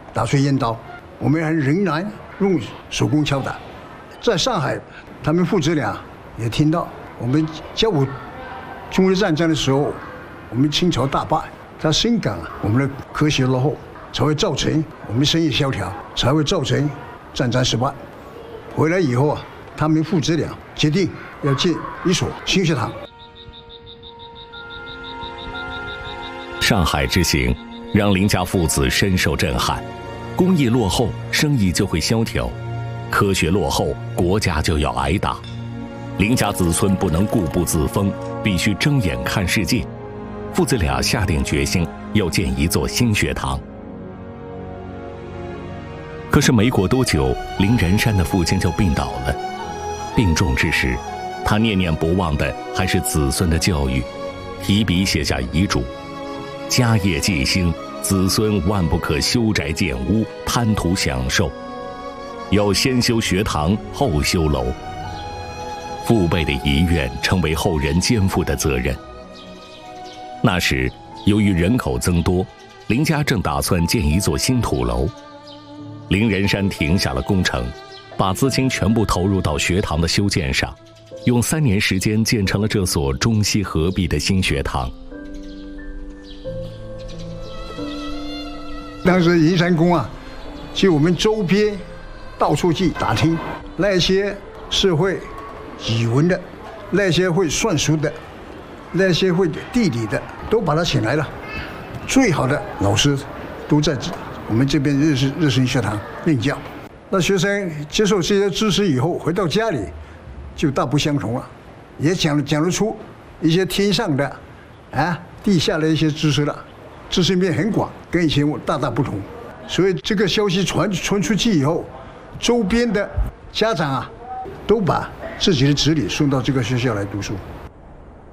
打碎烟刀，我们还仍然用手工敲打。在上海，他们父子俩也听到我们甲午中日战争的时候，我们清朝大败，他深感我们的科学落后，才会造成我们生意萧条，才会造成战争失败。回来以后啊，他们父子俩决定要建一所新学堂。 上海之行让林家父子深受震撼，工艺落后，生意就会萧条；科学落后，国家就要挨打。林家子孙不能固步自封，必须睁眼看世界。父子俩下定决心要建一座新学堂。可是没过多久，林仁山的父亲就病倒了。病重之时，他念念不忘的还是子孙的教育，提笔写下遗嘱：家业继兴，子孙万不可修宅建屋，贪图享受，要先修学堂，后修楼。父辈的遗愿成为后人肩负的责任。那时，由于人口增多，林家正打算建一座新土楼。林仁山停下了工程，把资金全部投入到学堂的修建上，用3年时间建成了这所中西合璧的新学堂。 当时银山宫啊，就我们周边到处去打听，那些是会语文的，那些会算术的，那些会地理的，都把他请来了。最好的老师都在我们这边日升学堂任教。那学生接受这些知识以后，回到家里就大不相同了，也讲得出一些天上的地下的一些知识了，知识面很广，跟以前大不同。所以这个消息传出去以后，周边的家长啊，都把自己的子女送到这个学校来读书。